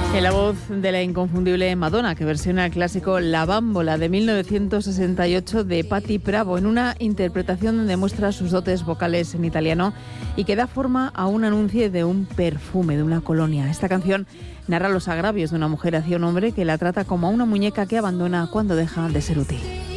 En la voz de la inconfundible Madonna, que versiona el clásico La Bambola de 1968 de Patti Bravo, en una interpretación donde muestra sus dotes vocales en italiano y que da forma a un anuncio de un perfume, de una colonia. Esta canción narra los agravios de una mujer hacia un hombre que la trata como a una muñeca que abandona cuando deja de ser útil.